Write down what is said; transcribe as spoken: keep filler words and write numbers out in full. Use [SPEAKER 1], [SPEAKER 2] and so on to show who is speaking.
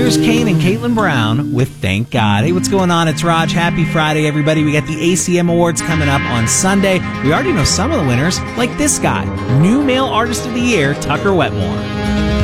[SPEAKER 1] Here's Kane and Caitlin Brown with Thank God. Hey, what's going on? It's Raj. Happy Friday, everybody. We got the A C M Awards coming up on Sunday. We already know some of the winners, like this guy, New Male Artist of the Year, Tucker Wetmore.